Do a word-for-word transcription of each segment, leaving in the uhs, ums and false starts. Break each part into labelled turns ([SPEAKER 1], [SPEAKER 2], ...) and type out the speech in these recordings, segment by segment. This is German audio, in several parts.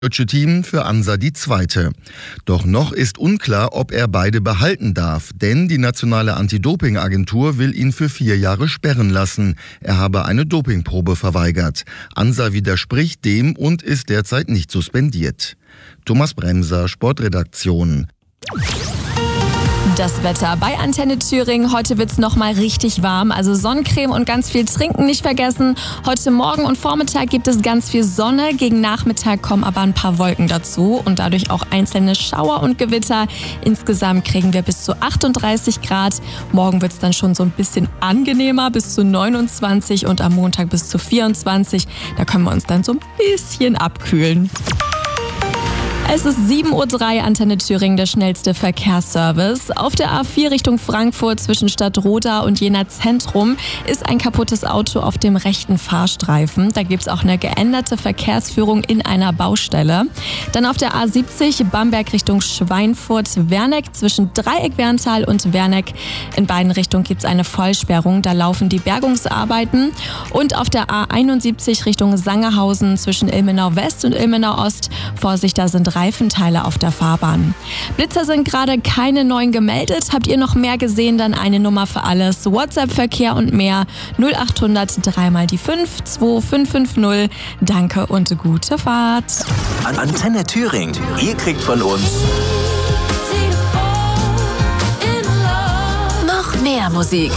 [SPEAKER 1] deutsche Team für Ansa die zweite. Doch noch ist unklar, ob er beide behalten darf, denn die nationale Anti-Doping-Agentur will ihn für vier Jahre sperren lassen. Er habe eine Dopingprobe verweigert. Ansa widerspricht dem und ist derzeit nicht suspendiert. Thomas Bremser, Sportredaktion.
[SPEAKER 2] Das Wetter bei Antenne Thüringen. Heute wird's noch mal richtig warm. Also Sonnencreme und ganz viel Trinken nicht vergessen. Heute Morgen und Vormittag gibt es ganz viel Sonne. Gegen Nachmittag kommen aber ein paar Wolken dazu und dadurch auch einzelne Schauer und Gewitter. Insgesamt kriegen wir bis zu achtunddreißig Grad. Morgen wird's dann schon so ein bisschen angenehmer, bis zu neunundzwanzig und am Montag bis zu vierundzwanzig. Da können wir uns dann so ein bisschen abkühlen. Es ist sieben Uhr drei, Antenne Thüringen, der schnellste Verkehrsservice. Auf der A vier Richtung Frankfurt zwischen Stadtroda und Jena Zentrum ist ein kaputtes Auto auf dem rechten Fahrstreifen. Da gibt es auch eine geänderte Verkehrsführung in einer Baustelle. Dann auf der A siebzig Bamberg Richtung Schweinfurt-Werneck zwischen Dreieck-Werntal und Werneck. In beiden Richtungen gibt es eine Vollsperrung. Da laufen die Bergungsarbeiten. Und auf der A einundsiebzig Richtung Sangerhausen zwischen Ilmenau West und Ilmenau Ost. Vorsicht, da sind Reifenteile auf der Fahrbahn. Blitzer sind gerade keine neuen gemeldet. Habt ihr noch mehr gesehen, dann eine Nummer für alles. WhatsApp-Verkehr und mehr. null achthundert drei mal die fünf zwei fünf fünf null. Danke und gute Fahrt.
[SPEAKER 3] Antenne Thüringen. Ihr kriegt von uns noch mehr Musik.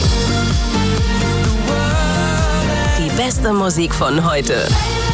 [SPEAKER 3] Die beste Musik von heute.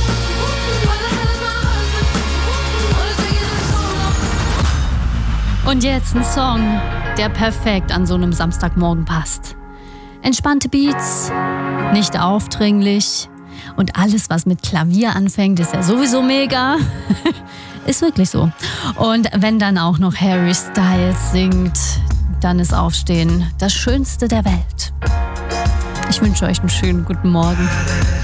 [SPEAKER 4] Und jetzt ein Song, der perfekt an so einem Samstagmorgen passt. Entspannte Beats, nicht aufdringlich und alles, was mit Klavier anfängt, ist ja sowieso mega. Ist wirklich so. Und wenn dann auch noch Harry Styles singt, dann ist Aufstehen das Schönste der Welt. Ich wünsche euch einen schönen guten Morgen.